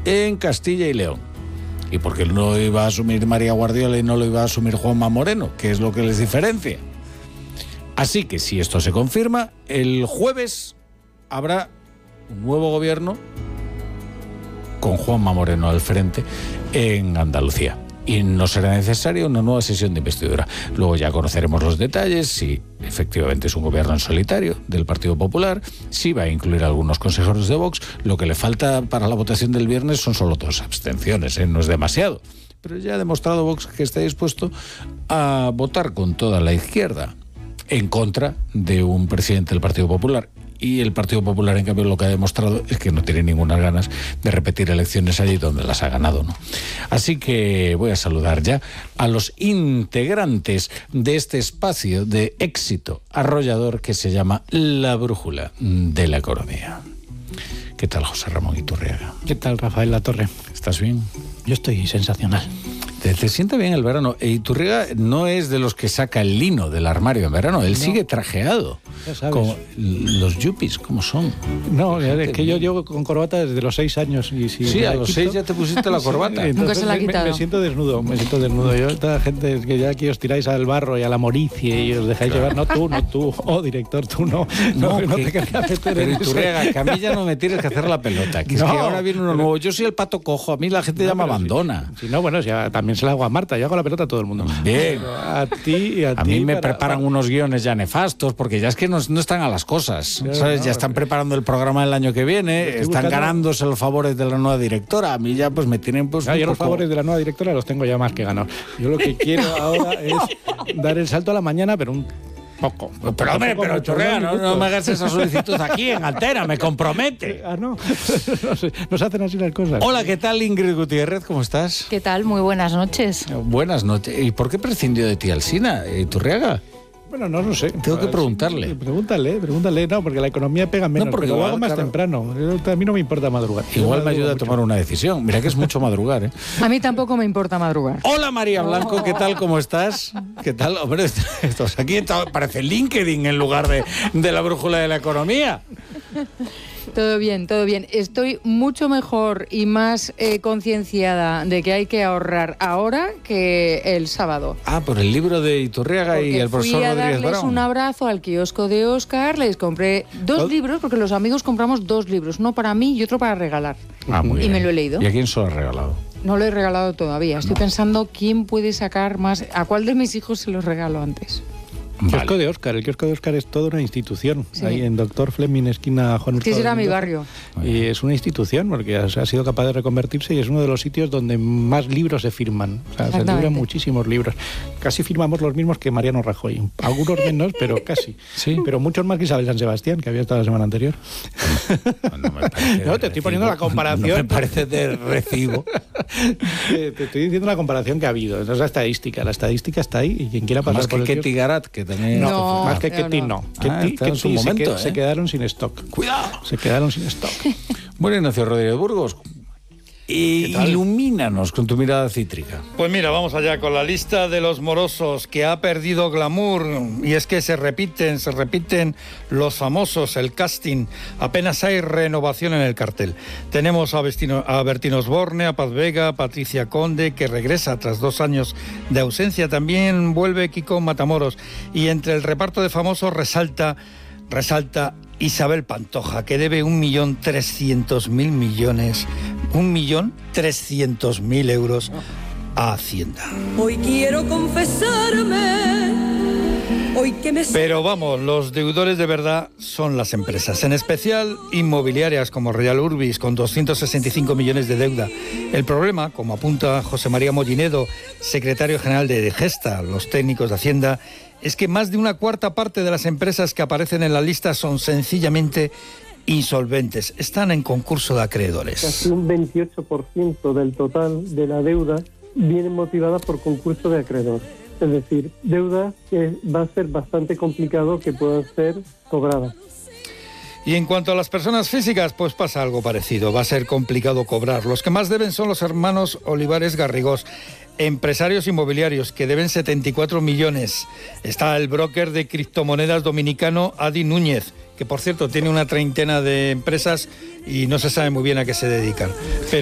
en Castilla y León. ¿Y por qué no lo iba a asumir María Guardiola y no lo iba a asumir Juanma Moreno? ¿Qué es lo que les diferencia? Así que si esto se confirma, el jueves habrá un nuevo gobierno con Juanma Moreno al frente en Andalucía. Y no será necesaria una nueva sesión de investidura. Luego ya conoceremos los detalles, si efectivamente es un gobierno en solitario del Partido Popular, si va a incluir a algunos consejeros de Vox. Lo que le falta para la votación del viernes son solo 2 abstenciones, no es demasiado. Pero ya ha demostrado Vox que está dispuesto a votar con toda la izquierda en contra de un presidente del Partido Popular. Y el Partido Popular, en cambio, lo que ha demostrado es que no tiene ninguna ganas de repetir elecciones allí donde las ha ganado, ¿no? Así que voy a saludar ya a los integrantes de este espacio de éxito arrollador que se llama La Brújula de la Economía. ¿Qué tal, José Ramón Iturriaga? ¿Qué tal, Rafael Latorre? ¿Estás bien? Yo estoy sensacional. ¿Te siente bien el verano? Iturriaga no es de los que saca el lino del armario en verano. Él sigue trajeado. Ya sabes. Como los yuppies, ¿cómo son? No, es que yo llevo con corbata desde los 6 años. Y si sí, a los 6 ya te pusiste la corbata. Nunca se la ha quitado. Me siento desnudo. Yo, esta gente que ya aquí os tiráis al barro y a la moricie y os dejáis llevar. No tú. Oh, director, tú no. No te querías meter pero en Iturriaga, que a mí ya no me tienes que hacer la pelota. Que es que ahora viene uno nuevo. Yo soy el pato cojo. A mí la gente ya me abandona. Si no, bueno, ya también se la hago a Marta. Yo hago la pelota a todo el mundo. Bien. A ti y a ti. A mí me preparan unos guiones ya nefastos porque ya es que no están a las cosas. ¿Sabes? Ya están preparando el programa del año que viene. Están ganándose los favores de la nueva directora. A mí ya pues me tienen pues yo los favores de la nueva directora los tengo ya más que ganados. Yo lo que quiero ahora es dar el salto a la mañana, pero un poco. Pero hombre, pero Iturriaga, no me hagas esa solicitud aquí en Altera, me compromete. No. Nos hacen así las cosas. Hola, ¿qué tal, Ingrid Gutiérrez? ¿Cómo estás? ¿Qué tal? Muy buenas noches. Buenas noches. ¿Y por qué prescindió de ti Alsina, Iturriaga? Bueno, no lo sé. Tengo que preguntarle. Pregúntale. No, porque la economía pega menos. No, porque lo igual, hago más temprano. A mí no me importa madrugar. Igual me ayuda a tomar una decisión. Mira que es mucho madrugar, ¿eh? A mí tampoco me importa madrugar. Hola, María Blanco, ¿qué tal? ¿Cómo estás? ¿Qué tal? Hombre, estos aquí parece LinkedIn en lugar de la brújula de la economía. Todo bien. Estoy mucho mejor y más concienciada de que hay que ahorrar ahora que el sábado. Por el libro de Iturriaga y el profesor Rodríguez Brown. Fui a darles un abrazo al kiosco de Óscar, les compré 2 libros, porque los amigos compramos 2 libros, uno para mí y otro para regalar. Muy bien. Me lo he leído. ¿Y a quién se lo has regalado? No lo he regalado todavía. Estoy pensando quién puede sacar más. ¿A cuál de mis hijos se los regalo antes? El kiosco de Óscar. El kiosco de Óscar es toda una institución. Sí. Ahí en Doctor Fleming, esquina Juan Hurtado. Sí, será mi barrio. Y es una institución porque ha sido capaz de reconvertirse y es uno de los sitios donde más libros se firman. O sea, se libran muchísimos libros. Casi firmamos los mismos que Mariano Rajoy. Algunos menos, pero casi. Sí. Pero muchos más que Isabel San Sebastián, que había estado la semana anterior. No me parece. No, te estoy poniendo la comparación. No me parece de recibo. Te estoy diciendo la comparación que ha habido. Esa es la estadística. La estadística está ahí y quien quiera pasar más por que Ketty Garat, que también... No, más que Ketty no. Está en su momento, se quedaron sin stock. ¡Cuidado! Se quedaron sin stock. Bueno, Ignacio Rodríguez Burgos, ilumínanos con tu mirada cítrica. Pues mira, vamos allá con la lista de los morosos que ha perdido glamour, y es que se repiten los famosos, el casting, apenas hay renovación en el cartel. Tenemos a Bertín Osborne, a Paz Vega, a Patricia Conde, que regresa tras 2 años de ausencia, también vuelve Kiko Matamoros, y entre el reparto de famosos resalta Isabel Pantoja, que debe 1.300.000 euros a Hacienda. Hoy quiero confesarme, hoy que me... Pero vamos, los deudores de verdad son las empresas, en especial inmobiliarias como Real Urbis, con 265 millones de deuda. El problema, como apunta José María Mollinedo, secretario general de Gesta, los técnicos de Hacienda, es que más de 1/4 parte de las empresas que aparecen en la lista son sencillamente insolventes, están en concurso de acreedores. Casi un 28% del total de la deuda viene motivada por concurso de acreedores. Es decir, deudas que va a ser bastante complicado que puedan ser cobradas. Y en cuanto a las personas físicas, pues pasa algo parecido. Va a ser complicado cobrar. Los que más deben son los hermanos Olivares Garrigós, empresarios inmobiliarios, que deben 74 millones. Está el broker de criptomonedas dominicano Adi Núñez, que por cierto tiene una treintena de empresas y no se sabe muy bien a qué se dedican. Pero